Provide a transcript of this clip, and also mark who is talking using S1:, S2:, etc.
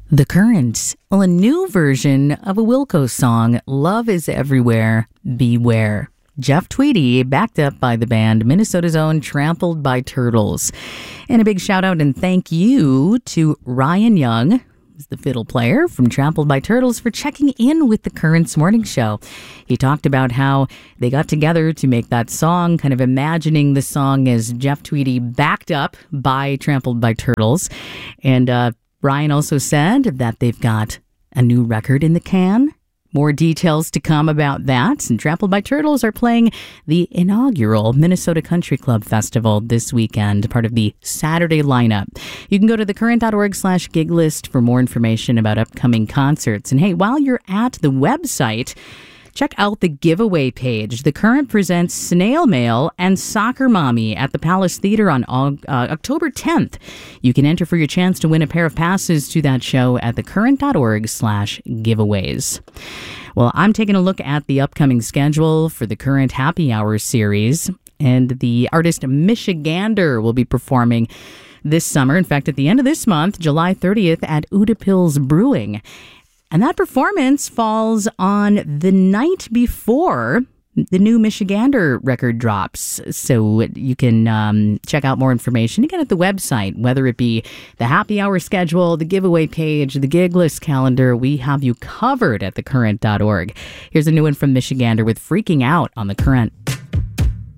S1: The Current, a new version of a Wilco song, Love is Everywhere, Beware. Jeff Tweedy, backed up by the band Minnesota's own Trampled by Turtles. And a big shout out and thank you to Ryan Young, who's the fiddle player from Trampled by Turtles, for checking in with the Current's morning show. He talked about how they got together to make that song, kind of imagining the song as Jeff Tweedy backed up by Trampled by Turtles. And Ryan also said that they've got a new record in the can. More details to come about that. And Trampled by Turtles are playing the inaugural Minnesota Country Club Festival this weekend, part of the Saturday lineup. You can go to thecurrent.org/gig list for more information about upcoming concerts. And hey, while you're at the website, check out the giveaway page. The Current presents Snail Mail and Soccer Mommy at the Palace Theater on October 10th. You can enter for your chance to win a pair of passes to that show at thecurrent.org/giveaways. Well, I'm taking a look at the upcoming schedule for the Current Happy Hour series, and the artist Michigander will be performing this summer. In fact, at the end of this month, July 30th, at Udapils Brewing. And that performance falls on the night before the new Michigander record drops. So you can check out more information again at the website, whether it be the happy hour schedule, the giveaway page, the gig list calendar. We have you covered at thecurrent.org. Here's a new one from Michigander with Freaking Out on The Current.